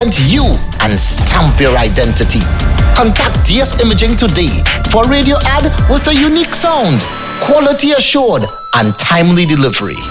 represent you and stamp your identity. Contact DS Imaging today for radio ad with a unique sound, quality assured, and timely delivery.